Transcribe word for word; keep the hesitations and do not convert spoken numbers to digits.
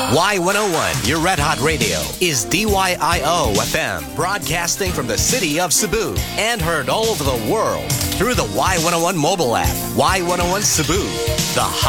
Y one oh one, your Red Hot Radio, is D Y I O F M, broadcasting from the city of Cebu and heard all over the world through the Y one oh one mobile app. Y one oh one Cebu, the